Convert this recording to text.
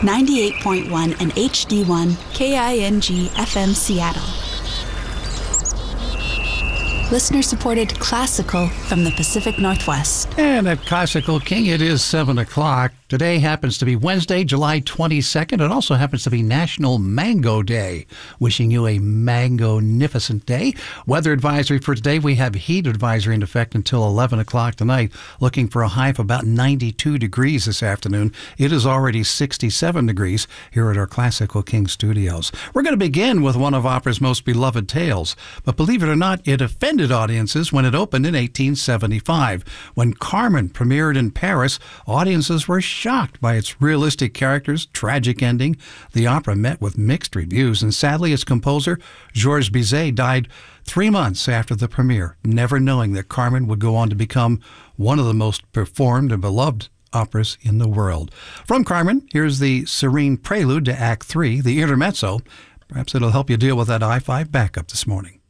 98.1 and HD1 KING FM Seattle. Listener-supported classical from the Pacific Northwest. And at Classical King, it is 7 o'clock. Today happens to be Wednesday, July 22nd. It also happens to be National Mango Day. Wishing you a mango-nificent day. Weather advisory for today, we have heat advisory in effect until 11 o'clock tonight. Looking for a high of about 92 degrees this afternoon. It is already 67 degrees here at our Classical King studios. We're going to begin with one of opera's most beloved tales. But believe it or not, it offended audiences when it opened in 1875. When Carmen premiered in Paris, audiences were shocked by its realistic characters, tragic ending. The opera met with mixed reviews, and sadly its composer, Georges Bizet, died 3 months after the premiere, never knowing that Carmen would go on to become one of the most performed and beloved operas in the world. From Carmen, here's the serene prelude to Act 3, the intermezzo. Perhaps it'll help you deal with that I-5 backup this morning.